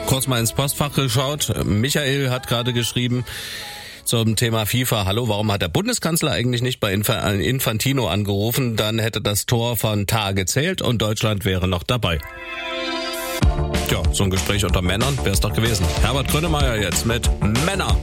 kurz mal ins Postfach geschaut. Michael hat gerade geschrieben zum Thema FIFA. Hallo, warum hat der Bundeskanzler eigentlich nicht bei Infantino angerufen? Dann hätte das Tor von Tah gezählt und Deutschland wäre noch dabei. Ja, so ein Gespräch unter Männern wäre es doch gewesen. Herbert Grönemeyer jetzt mit Männer.